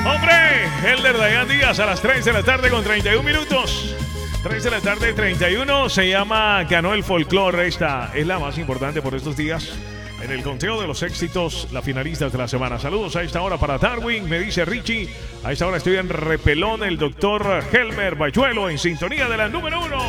Hombre, Helder Dayan Díaz a las 3 de la tarde con 31 minutos. 3 de la tarde, 31. Se llama Ganó el Folclore. Esta es la más importante por estos días. En el conteo de los éxitos, la finalistas de la semana. Saludos a esta hora para Darwin, me dice Richie. A esta hora estoy en Repelón, el doctor Helmer Bayuelo en sintonía de la número 1.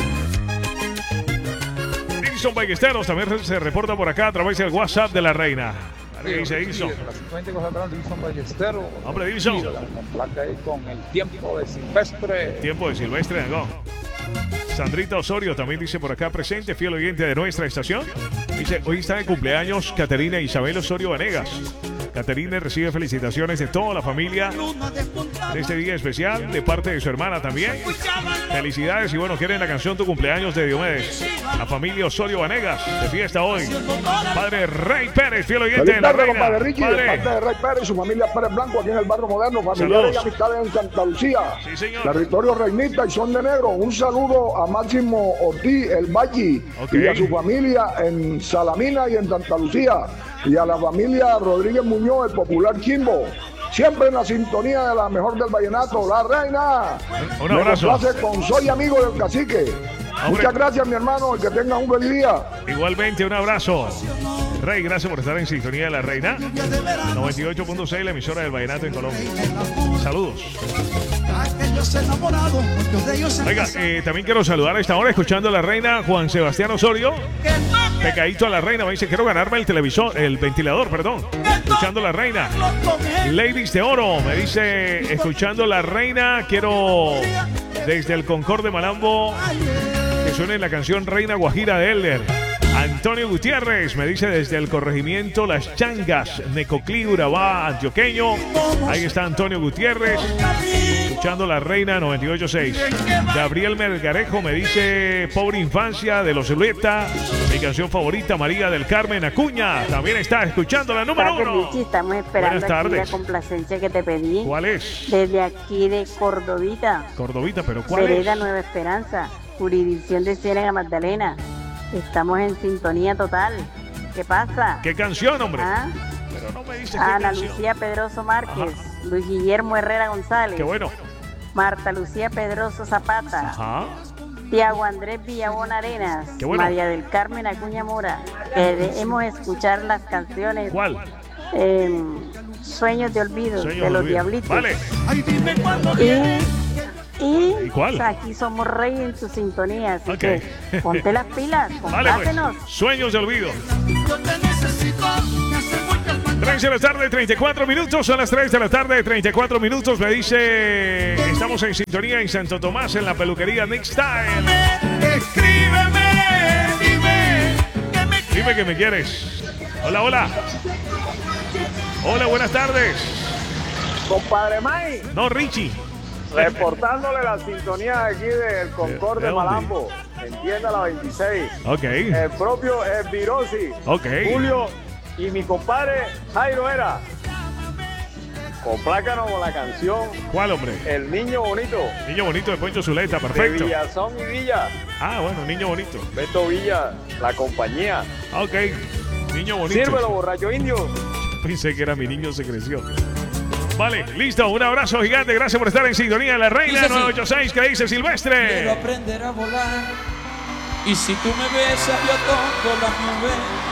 Dilson Ballesteros también se reporta por acá a través del WhatsApp de la reina. ¿Qué dice Dilson? Hombre, Dilson. Con el tiempo de Silvestre. Tiempo de Silvestre, ¿no? Sandrita Osorio también dice por acá presente, fiel oyente de nuestra estación. Dice, hoy está de cumpleaños Caterina Isabel Osorio Vanegas. Caterina recibe felicitaciones de toda la familia en este día especial, de parte de su hermana también. Felicidades y bueno, quieren la canción Tu cumpleaños de Diomedes. La familia Osorio Vanegas de fiesta hoy. Padre Rey Pérez, fiel oyente de la reina. Compadre Richie, de parte de Rey Pérez y su familia Pérez Blanco aquí en el barrio moderno, familiares y amistades en Santa Lucía. Sí, señor. Territorio Reinita y Son de Negro. Un saludo a Máximo Ortiz, el Valle, y a su familia en Salamina y en Santa Lucía. Y a la familia Rodríguez Muñoz, el popular Chimbo. Siempre en la sintonía de la mejor del vallenato, la reina. Un abrazo. Me complace con Soy Amigo del Cacique. Hombre. Muchas gracias, mi hermano, y que tengas un feliz día. Igualmente, un abrazo. Rey, gracias por estar en sintonía de la reina. 98.6, la emisora del vallenato en Colombia. Saludos. Oiga, también quiero saludar a esta hora, escuchando a la reina Juan Sebastián Osorio. Pecadito a la reina, me dice, quiero ganarme el televisor, el ventilador, perdón. Escuchando a la reina. Ladies de Oro, me dice, escuchando a la reina, quiero desde el Concord de Malambo que suene la canción Reina Guajira de Elder. Antonio Gutiérrez me dice desde el corregimiento Las Changas, Necoclí, Urabá, antioqueño. Ahí está Antonio Gutiérrez, escuchando la reina 98.6. Gabriel Melgarejo me dice Pobre Infancia de los Zuleta. Mi canción favorita, María del Carmen Acuña. También está escuchando la número 1. Estamos esperando Buenas tardes. aquí la complacencia que te pedí. ¿Cuál es? Desde aquí de Cordovita. Cordovita, pero ¿cuál Vereda es? Nueva Esperanza, jurisdicción de Ciénaga Magdalena. Estamos en sintonía total. ¿Qué pasa? ¿Qué canción, hombre? ¿Ah? Pero no me dice qué Ana canción. Lucía Pedroso Márquez, Ajá. Luis Guillermo Herrera González, Qué bueno. Marta Lucía Pedroso Zapata, Ajá. Tiago Andrés Villabón Arenas, Qué bueno. María del Carmen Acuña Mora. Queremos escuchar las canciones. ¿Cuál? Sueños de Olvido, Sueños de de los Olvido. Diablitos. Vale. Y cuál? aquí somos rey en tu sintonía, así Ok. que ponte las pilas, Vale, complácenos. pues. Sueños de Olvido. 3 de la tarde, 34 minutos. Son las 3 de la tarde, 34 minutos. Me dice, estamos en sintonía en Santo Tomás, en la peluquería Nick Style. Escríbeme, Dime que me quieres. Hola, hola. Hola, buenas tardes. Compadre May, No, Richie. reportándole la sintonía aquí del Concord ¿De de dónde? Malambo, en tienda la 26. Ok. El propio Virosi, Ok. Julio y mi compadre Jairo Era. Complácanos con la canción ¿Cuál, hombre? El Niño Bonito, Niño bonito de Poncho Zuleta, de perfecto. Villazón y Villa. Ah, bueno, niño bonito. Beto Villa, la compañía. Ah, ok. Niño bonito. Sírvelo, borracho indio. Pensé que era mi niño, se creció. Vale, listo. Un abrazo gigante. Gracias por estar en sintonía. La reina Dice así. 986, que dice Quiero Silvestre. aprender a volar. Y si tú me besas, yo toco las nubes.